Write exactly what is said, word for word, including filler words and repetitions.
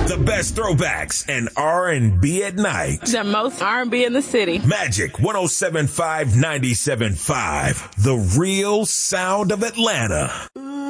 The best throwbacks and R and B at night. The most R and B in the city. Magic one oh seven point five, ninety-seven point five. The real sound of Atlanta.